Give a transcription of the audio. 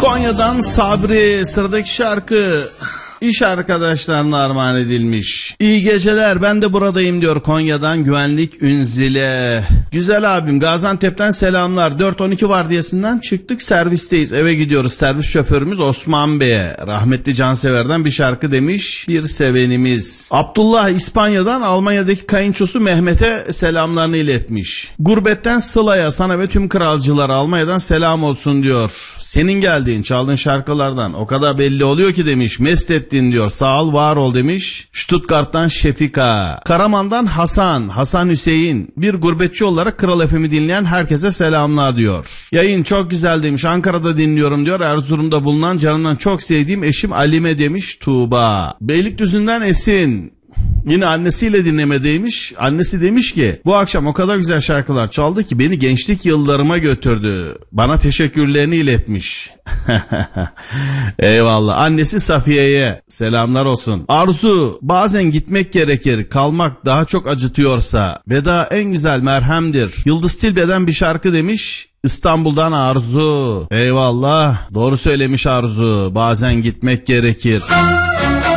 Konya'dan Sabri, sıradaki şarkı İş arkadaşlarına armağan edilmiş. İyi geceler, ben de buradayım diyor Konya'dan Güvenlik Ünzile. Güzel abim, Gaziantep'ten selamlar. 4-12 vardiyasından çıktık, servisteyiz, eve gidiyoruz. Servis şoförümüz Osman Bey'e, rahmetli Cansever'den bir şarkı demiş bir sevenimiz. Abdullah İspanya'dan Almanya'daki kayınçosu Mehmet'e selamlarını iletmiş. Gurbetten Sıla'ya, sana ve tüm kralcılara Almanya'dan selam olsun diyor. Senin geldiğin, çaldığın şarkılardan o kadar belli oluyor ki demiş, mest ettin diyor, sağ ol var ol demiş. Stuttgart'tan Şefika. Karaman'dan Hasan Hüseyin, bir gurbetçi olarak Kral FM'i dinleyen herkese selamlar diyor. Yayın çok güzel demiş, Ankara'da dinliyorum diyor. Erzurum'da bulunan canından çok sevdiğim eşim Alime demiş Tuğba. Beylikdüzü'nden Esin, yine annesiyle dinlemedeymiş. Annesi demiş ki bu akşam o kadar güzel şarkılar çaldı ki beni gençlik yıllarıma götürdü. Bana teşekkürlerini iletmiş. Eyvallah. Annesi Safiye'ye selamlar olsun. Arzu, bazen gitmek gerekir, kalmak daha çok acıtıyorsa veda en güzel merhemdir. Yıldız Tilbe'den bir şarkı demiş. İstanbul'dan Arzu. Eyvallah. Doğru söylemiş Arzu. Bazen gitmek gerekir.